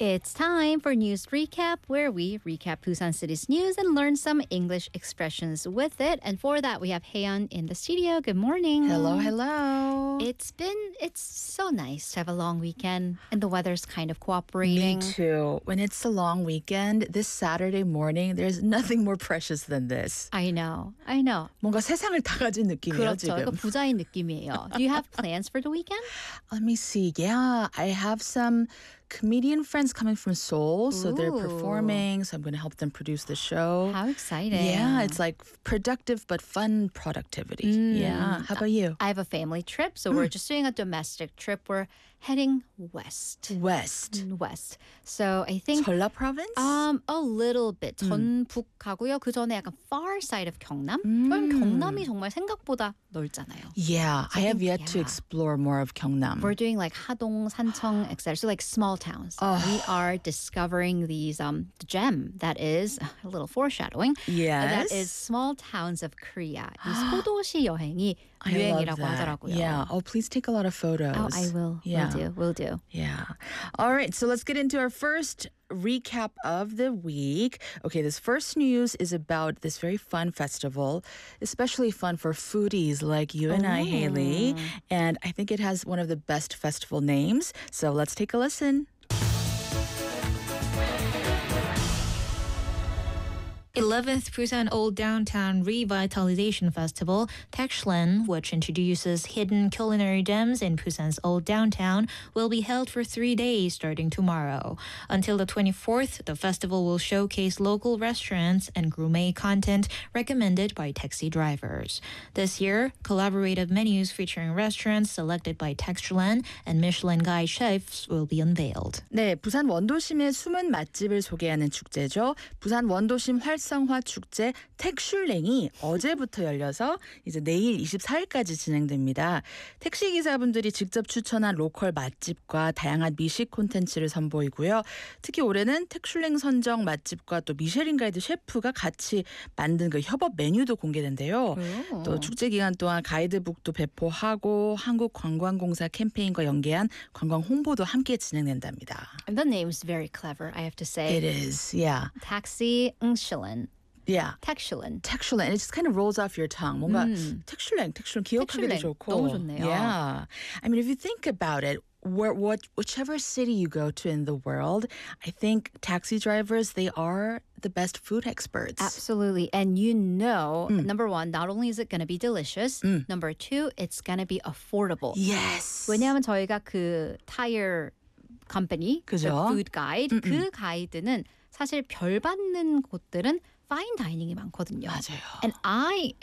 It's time for News Recap, where we recap Busan City's news and learn some English expressions with it. And for that, we have Haeyeon in the studio. Good morning. Hello, hello. It's so nice to have a long weekend, and the weather's kind of cooperating. Me too. When it's a long weekend, this Saturday morning, there's nothing more precious than this. I know. 뭔가 세상을 다 가진 느낌이에요, 그렇죠. 이거 지금. 부자인 느낌이에요. Do you have plans for the weekend? Let me see. Yeah, I have some comedian friends coming from Seoul, so they're Ooh. performing, so I'm going to help them produce the show. How exciting. Yeah, it's like productive but fun productivity. Yeah. How about you? I have a family trip, so we're just doing a domestic trip. We're heading west. West. So I think 전라 province? a little bit 전북 가고요. 그 전에 약간 far side of 경남. 그럼 경남이 정말 생각보다 넓잖아요. Yeah, I have yet to yeah. explore more of Gyeongnam. We're doing like 하동, 산청, etc. So like small towns. We are discovering these the gem that is a little foreshadowing. Yes. That is small towns of Korea. 이 소도시 여행이 I love 유행이라고 that. 하더라고요. Yeah. Oh, please take a lot of photos. Oh, I will. Yeah. Will do. Yeah. All right. So let's get into our first recap of the week. Okay, this first news is about this very fun festival, especially fun for foodies like you and I, Haley. And I think it has one of the best festival names. So let's take a listen. 11th Busan Old Downtown Revitalization Festival, Taekshilen, which introduces hidden culinary gems in Busan's Old Downtown, will be held for 3 days starting tomorrow. Until the 24th, the festival will showcase local restaurants and gourmet content recommended by taxi drivers. This year, collaborative menus featuring restaurants selected by Taekshilen and Michelin Guide chefs will be unveiled. 네, 부산 원도심의 숨은 맛집을 소개하는 축제죠. 부산 원도심 활성화 축제 택슐랭이 어제부터 열려서 이제 내일 24일까지 진행됩니다. 택시기사분들이 직접 추천한 로컬 맛집과 다양한 미식 콘텐츠를 선보이고요. 특히 올해는 택슐랭 선정 맛집과 또 미쉐린 가이드 셰프가 같이 만든 그 협업 메뉴도 공개된대요. 또 축제 기간 동안 가이드북도 배포하고 한국관광공사 캠페인과 연계한 관광 홍보도 함께 진행된답니다. And the name's very clever, I have to say. It is, yeah. Taxi 응실렌. Yeah. Taekshilen. Taekshilen. It just kind of rolls off your tongue. 뭔가 택슐랭 기억하기도 택슐랭. 좋고. 너무 좋네요. Yeah. I mean, if you think about it, whichever city you go to in the world, I think taxi drivers, they are the best food experts. Absolutely. And number one, not only is it going to be delicious, number two, it's going to be affordable. Yes. 왜냐하면 저희가 그 타이어 컴퍼니, 그죠? the food guide, 그 가이드는 사실 별 받는 곳들은 fine dining이 많거든요. 맞아요. And I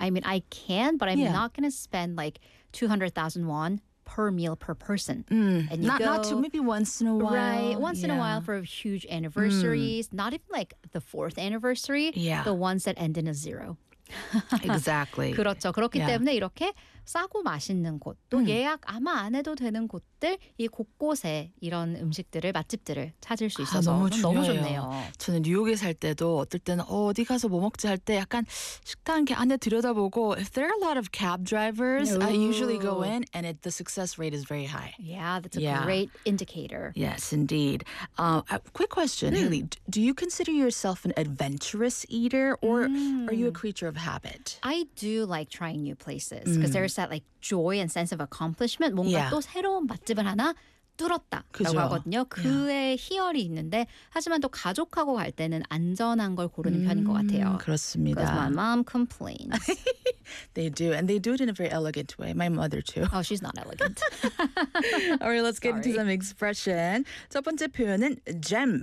can, but I'm Yeah. not going to spend like 200,000 won per meal per person. And you Not too, maybe once in a while. Right, once in a Yeah. while for huge anniversaries, not even like the 4th anniversary, Yeah. the ones that end in a 0. Exactly. 그렇죠. 그렇기 Yeah. 때문에 이렇게 싸고 맛있는 곳, 또 예약 아마 안 해도 되는 곳들, 이 곳곳에 이런 음식들을, 맛집들을 찾을 수 있어서 너무 너무 중요해요. 좋네요. 저는 뉴욕에 살 때도 어떨 때는 어디 가서 뭐 먹지 할 때 약간 식당 이렇게 안에 들여다보고 if there are a lot of cab drivers, I usually go in and the success rate is very high. Yeah, that's a Yeah. great indicator. Yes, indeed. Quick question, Haley. Do you consider yourself an adventurous eater or are you a creature of habit? I do like trying new places because there's that like joy and sense of accomplishment. 뭔가 Yeah. 또 새로운 맛집을 하나 뚫었다라고 그죠. 하거든요. 그의 희열이 있는데 하지만 또 가족하고 갈 때는 안전한 걸 고르는 편인 것 같아요. 그렇습니다. Because my mom complains. They do, and they do it in a very elegant way. My mother too. Oh, she's not elegant. All right, let's get into some expression. 첫 번째 표현은 gem,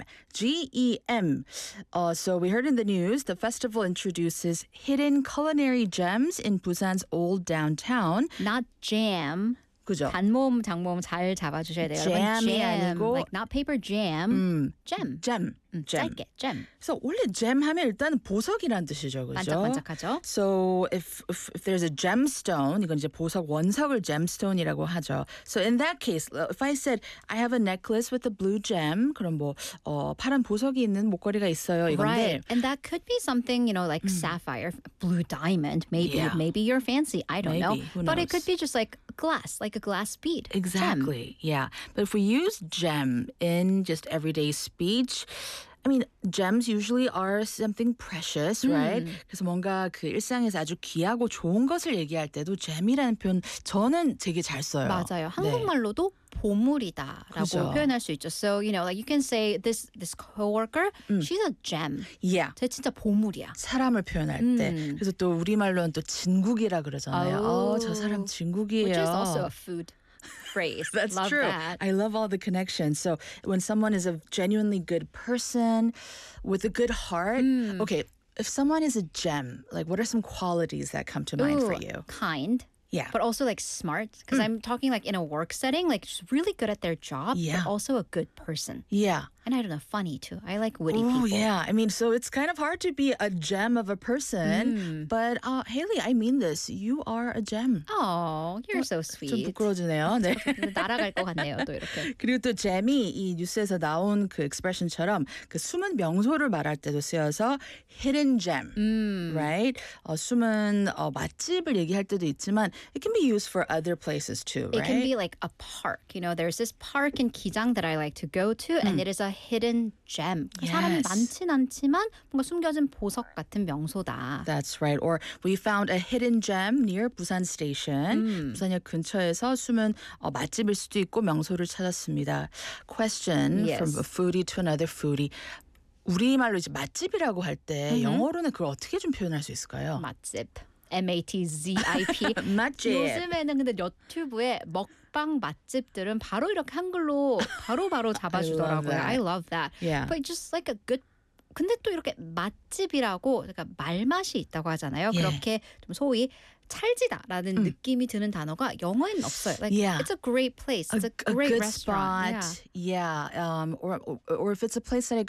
G-E-M. So we heard in the news, the festival introduces hidden culinary gems in Busan's old downtown. Not jam. 그죠? 단모음, 장모음 잘 잡아주셔야 돼요. Jam이 jam, 아니고 like not paper jam, gem. Gem. gem. 짧게 gem. 그래서 원래 gem 하면 일단 보석이란 뜻이죠, 그죠? 반짝반짝하죠. So if there's a gemstone, 이건 이제 보석 원석을 gemstone이라고 하죠. So in that case, if I said I have a necklace with a blue gem, 그럼 뭐 파란 보석이 있는 목걸이가 있어요, 이건데. Right. And that could be something, like sapphire, blue diamond, maybe. Yeah. Maybe you're fancy. I don't know. Maybe. Who But it knows? could be just like glass, like a glass bead. Gem. Exactly. Yeah. But if we use gem in just everyday speech, I mean, gems usually are something precious, right? 그래서 뭔가 그 일상에서 아주 귀하고 좋은 것을 얘기할 때도 gem이라는 표현 저는 되게 잘 써요. 맞아요. 네. 한국말로도 보물이다라고 그죠. 표현할 수 있죠. So, like you can say this coworker, she's a gem. Yeah. 쟤 진짜 보물이야. 사람을 표현할 때. 그래서 또 우리말로는 또 진국이라 그러잖아요. 아우. 저 사람 진국이에요. Which is also a food phrase. That's Love true. that. I love all the connections. So when someone is a genuinely good person with a good heart, okay, if someone is a gem, like what are some qualities that come to mind for Ooh, you? kind. Yeah. But also like smart. Because I'm talking like in a work setting, like just really good at their job, Yeah. but also a good person. Yeah. And I don't know, funny too. I like witty Oh, people. yeah. I mean, so it's kind of hard to be a gem of a person. But Haley, I mean this. You are a gem. Oh, you're so 좀 sweet. 부끄러워지네요. 네. 날아갈 것 같네요, 또 이렇게. 그리고 또 gem이 이 뉴스에서 나온 그 expression처럼 그 숨은 명소를 말할 때도 쓰여서 hidden gem, right? 숨은 맛집을 얘기할 때도 있지만 it can be used for other places too, right? It can be like a park. There's this park in Kijang that I like to go to, and it is a hidden gem. 사람이 Yes. 많진 않지만 뭔가 숨겨진 보석 같은 명소다. That's right. Or we found a hidden gem near Busan Station. 부산역 근처에서 숨은 맛집일 수도 있고 명소를 찾았습니다. Question Yes. from a foodie to another foodie. 우리말로 이제 맛집이라고 할 때 영어로는 그걸 어떻게 좀 표현할 수 있을까요? 맛집. MATZIP. 맛집. 요즘에는 근데 유튜브에 먹방 맛집들은 바로 이렇게 한글로 바로 잡아주더라고요. that. I love that. Yeah. But just like a good 근데 또 이렇게 맛집이라고 그러니까 말맛이 있다고 하잖아요. Yeah. 그렇게 좀 소위 찰지다라는 느낌이 드는 단어가 영어에는 없어요. Like Yeah. it's a great place. It's a a great good restaurant. spot. Yeah. Or if it's a place that